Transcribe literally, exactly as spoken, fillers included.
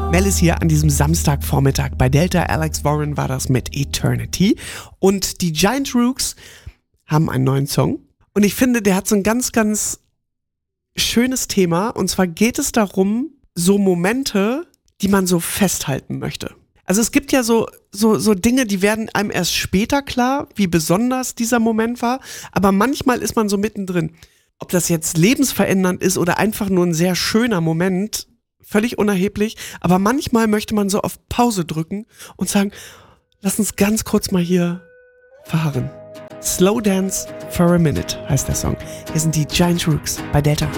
Mel ist hier an diesem Samstagvormittag bei Delta. Alex Warren war das mit Eternity. Und die Giant Rooks haben einen neuen Song. Und ich finde, der hat so ein ganz, ganz schönes Thema. Und zwar geht es darum, so Momente, die man so festhalten möchte. Also es gibt ja so, so, so Dinge, die werden einem erst später klar, wie besonders dieser Moment war. Aber manchmal ist man so mittendrin. Ob das jetzt lebensverändernd ist oder einfach nur ein sehr schöner Moment, völlig unerheblich. Aber manchmal möchte man so auf Pause drücken und sagen, lass uns ganz kurz mal hier verharren. Slow Dance for a Minute heißt der Song. Hier sind die Giant Rooks bei Delta.